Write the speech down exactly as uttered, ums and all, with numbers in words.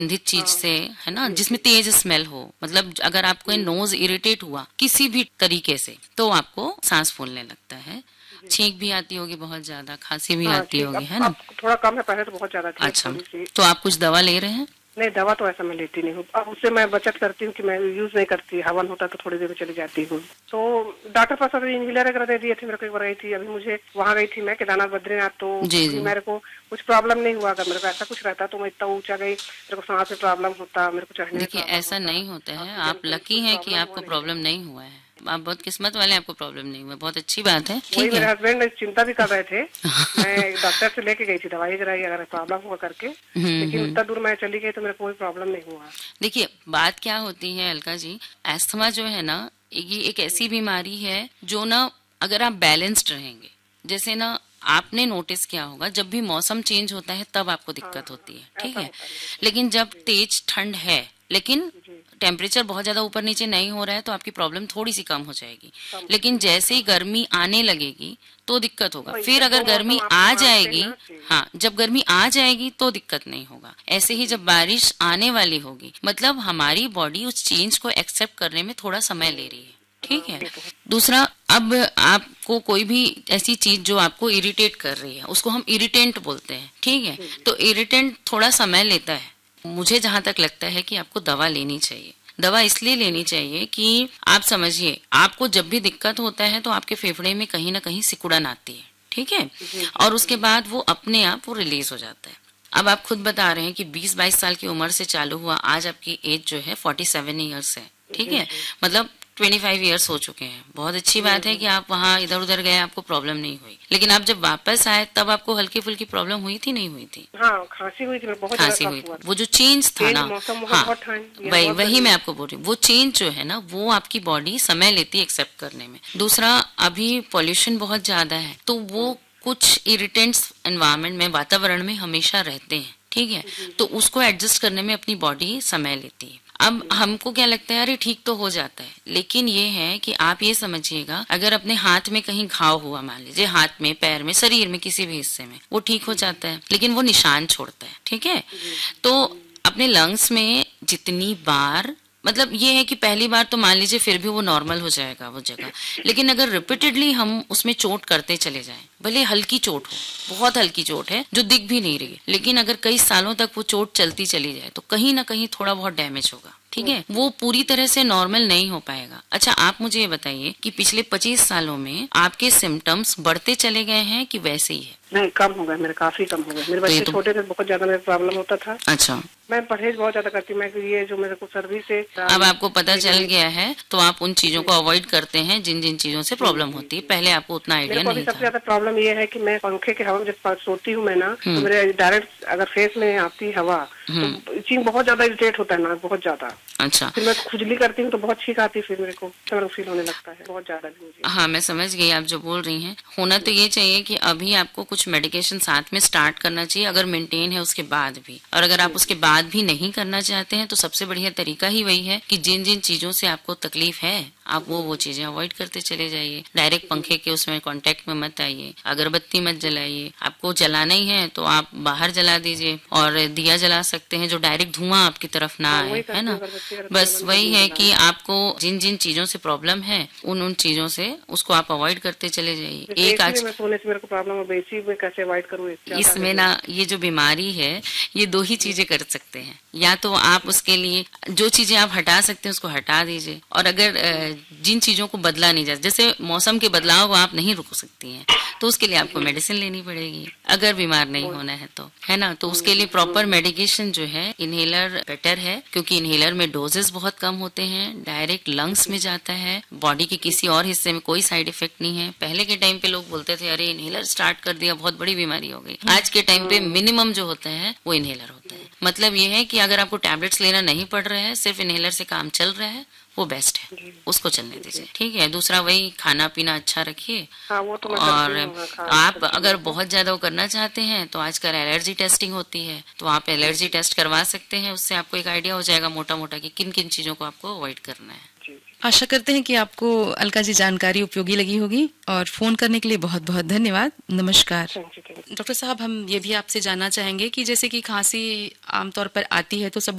संबंधित चीज से, है ना, जिसमें तेज स्मेल हो, मतलब अगर आपको नोज इरिटेट हुआ किसी भी तरीके से तो आपको सांस फूलने लगता है, छींक भी आती होगी बहुत ज्यादा, खांसी भी हाँ आती ठीक, होगी, अब है ना। अब थोड़ा कम है, पहले तो बहुत ज्यादा थी, अब अच्छा, थोड़ी सी। तो आप कुछ दवा ले रहे हैं? नहीं, दवा तो ऐसा मैं लेती नहीं हूँ। अब उससे मैं बचत करती हूँ कि मैं यूज नहीं करती, हवन होता तो थोड़ी देर में चली जाती हूँ। तो डॉक्टर पास अभी इनहेलर वगैरह दे दिए थे मेरे को, एक बार गई थी, अभी मुझे वहाँ गई थी मैं केदारनाथ बद्रीनाथ, तो जी जी। मेरे को कुछ प्रॉब्लम नहीं हुआ। अगर मेरे को ऐसा कुछ रहता तो मैं इतना ऊंचा गई, मेरे को सांस में प्रॉब्लम होता, मेरे को चढ़ने में देखिए प्रॉब्लम ऐसा होता, नहीं होता है, ऑक्सीजन आप की लकी कुछ हैं कि प्रॉब्लम हुआ आपको नहीं प्रॉब्लम मेरे नहीं हुआ है, आप बहुत किस्मत वाले, आपको प्रॉब्लम नहीं हुआ, बहुत अच्छी बात है, को। वही ठीक मेरे है। हस्बैंड चिंता भी कर रहे थे, मैं डॉक्टर से लेके गई थी दवाई कराई अगर प्रॉब्लम हुआ करके, हम्म लेकिन हम्म। उतना दूर मैं चली गई तो मेरे को कोई प्रॉब्लम नहीं हुआ। देखिए बात क्या होती है अलका जी, एस्थमा जो है ना, ये एक ऐसी बीमारी है जो ना, अगर आप बैलेंस्ड रहेंगे, जैसे ना आपने नोटिस किया होगा जब भी मौसम चेंज होता है तब आपको हाँ दिक्कत होती है, ठीक ऐसा है। होता है मेरे लेकिन जब को। तेज ठंड है, लेकिन जी टेम्परेचर बहुत ज्यादा ऊपर नीचे नहीं हो रहा है, तो आपकी प्रॉब्लम थोड़ी सी कम हो जाएगी। कम लेकिन होती है, जैसे हाँ। ही गर्मी आने लगेगी तो दिक्कत होगा, वही फिर जब अगर दो गर्मी मौसम आप आ मानते हैं जाएगी, ना जी। हाँ जब गर्मी आ जाएगी तो दिक्कत नहीं होगा। ऐसे ही जब बारिश आने वाली होगी, मतलब हमारी बॉडी उस चेंज को एक्सेप्ट करने में थोड़ा समय ले रही है, ठीक हाँ है। ये तो है। दूसरा, अब आपको कोई भी ऐसी चीज जो आपको इरिटेट कर रही है उसको हम इरिटेंट बोलते हैं, ठीक है। जी जी तो इरिटेंट थोड़ा समय लेता है, मुझे जहां तक लगता है कि आपको दवा लेनी चाहिए। दवा इसलिए लेनी चाहिए कि आप समझिए, आपको जब भी दिक्कत होता है तो आपके फेफड़े में कहीं ना कहीं सिकुड़न आती है, ठीक है, जी जी। और उसके बाद वो अपने आप वो रिलीज हो जाता है। अब आप खुद बता रहे हैं कि बीस बाईस साल की उम्र से चालू हुआ, आज आपकी एज जो है फोर्टी सेवन ईयर्स है, ठीक जी है, जी मतलब ट्वेंटी फाइव ईयर्स हो चुके हैं। बहुत अच्छी जी बात है जी। कि आप वहाँ इधर उधर गए, आपको प्रॉब्लम नहीं हुई, लेकिन आप जब वापस आए तब आपको हल्की फुल्की प्रॉब्लम हुई थी, नहीं हुई थी? हाँ खांसी हुई थी, मेरे को बहुत ज्यादा खांसी हुई कफ हुआ थी, था। वो जो चेंज था चेंज ना, मौसम वहाँ हाँ बहुत ठंड, यहाँ वही बहुत वही मैं गर्मी। आपको बोल रही हूँ, वो चेंज जो है ना वो आपकी बॉडी समय लेती है एक्सेप्ट करने में। दूसरा, अभी पॉल्यूशन बहुत ज्यादा है, तो वो कुछ इरिटेंट्स एनवायरमेंट में, वातावरण में हमेशा रहते हैं, ठीक है, जी तो जी उसको एडजस्ट करने में अपनी बॉडी समय लेती है। अब जी हमको क्या लगता है, अरे ठीक तो हो जाता है, लेकिन ये है कि आप ये समझिएगा, अगर अपने हाथ में कहीं घाव हुआ, मान लीजिए हाथ में, पैर में, शरीर में किसी भी हिस्से में, वो ठीक हो जाता है, लेकिन वो निशान छोड़ता है, ठीक है। जी तो अपने लंग्स में जितनी बार, मतलब ये है कि पहली बार तो मान लीजिए फिर भी वो नॉर्मल हो जाएगा वो जगह, लेकिन अगर रिपीटेडली हम उसमें चोट करते चले जाएं, भले हल्की चोट हो, बहुत हल्की चोट है जो दिख भी नहीं रही है, लेकिन अगर कई सालों तक वो चोट चलती चली जाए तो कहीं ना कहीं थोड़ा बहुत डैमेज होगा, ठीक है, वो पूरी तरह से नॉर्मल नहीं हो पाएगा। अच्छा आप मुझे ये बताइए कि पिछले पच्चीस सालों में आपके सिम्टम्स बढ़ते चले गए हैं कि वैसे ही है? नहीं, कम हो गए मेरे, काफी कम हो गए मेरे। तो ये बच्चे तो, छोटे थे, बहुत ज्यादा मेरे प्रॉब्लम होता था। अच्छा, मैं परहेज बहुत ज्यादा करती हूँ, मैं ये जो मेरे को सर्दी से अब आपको पता चल जी गया है तो आप उन चीजों को अवॉइड करते हैं जिन जिन चीजों से जी प्रॉब्लम जी होती है, जी। पहले आपको उतना मेरे आइडिया को अभी नहीं सबसे था। ज्यादा प्रॉब्लम ये है कि मैं पंखे के हवा में जब सोती हूँ मैं ना, तो हम्म मेरे डायरेक्ट अगर फेस में आती हवा तो हम्म। इचिंग बहुत ज्यादा इरिटेट होता है ना, बहुत ज्यादा। अच्छा, फिर मैं खुजली करती हूँ तो बहुत छींक आती है, फिर मेरे को तो मेरे को फील होने लगता है बहुत ज्यादा भी मुझे। हाँ मैं समझ गई आप जो बोल रही हैं। होना तो ये चाहिए कि अभी आपको कुछ मेडिकेशन साथ में स्टार्ट करना चाहिए, अगर मेंटेन है उसके बाद भी, और अगर आप उसके बाद भी नहीं करना चाहते हैं तो सबसे बढ़िया तरीका ही वही है कि जिन जिन चीजों से आपको तकलीफ है आप वो वो चीजें अवॉइड करते चले जाइए। डायरेक्ट पंखे के उसमें कांटेक्ट में मत आइए, अगरबत्ती मत जलाइए, आपको जलाना ही है तो आप बाहर जला दीजिए, और दिया जला सकते हैं जो डायरेक्ट धुआं आपकी तरफ ना हाँ आए, वही है करती हूँ, ना। अगरबत्ती अगरबत्ती बस बंद कर वही दूँ है कि जलाना। आपको जिन जिन चीजों से प्रॉब्लम है उन उन चीजों से उसको आप अवॉइड करते चले जाइए। जैसे एक एसी में आज मैं सोने से मेरे को प्रॉब्लम है, एसी में कैसे अवॉइड करूँ, ज्यादा है इसमें जो। ना ये जो बीमारी है ये दो ही चीजें कर सकते हैं, या तो आप उसके लिए जो चीजें आप हटा सकते हैं उसको हटा दीजिए, और अगर अ, जिन चीजों को बदला नहीं जा, जैसे मौसम के बदलाव को आप नहीं रोक सकती हैं तो उसके लिए आपको मेडिसिन लेनी पड़ेगी, अगर बीमार नहीं होना है तो, है ना। तो उसके लिए प्रॉपर मेडिकेशन जो है, इनहेलर बेटर है, क्योंकि इनहेलर में डोजेस बहुत कम होते हैं, डायरेक्ट लंग्स में जाता है, बॉडी के किसी और हिस्से में कोई साइड इफेक्ट नहीं है। पहले के टाइम पे लोग बोलते थे अरे इनहेलर स्टार्ट कर दिया बहुत बड़ी बीमारी हो गई, आज के टाइम पे मिनिमम जो होता है वो इनहेलर होता है। मतलब ये है कि अगर आपको टैबलेट्स लेना नहीं पड़ रहा है, सिर्फ इनहेलर से काम चल रहा है, वो बेस्ट है, उसको चलने दीजिए, ठीक है। दूसरा वही खाना पीना अच्छा रखिए, हाँ वो तो मैं और करती हूँ, हाँ, खा आप करती अगर हूँ। बहुत ज्यादा वो करना चाहते हैं तो आजकल एलर्जी टेस्टिंग होती है, तो आप एलर्जी टेस्ट करवा सकते हैं, उससे आपको एक आइडिया हो जाएगा मोटा मोटा कि किन किन चीजों को आपको अवॉइड करना है। जी जी। आशा करते हैं कि आपको अलका जी जानकारी उपयोगी लगी होगी और फोन करने के लिए बहुत बहुत धन्यवाद। नमस्कार। डॉक्टर साहब, हम ये भी आपसे जानना चाहेंगे कि जैसे कि खांसी आमतौर पर आती है तो सब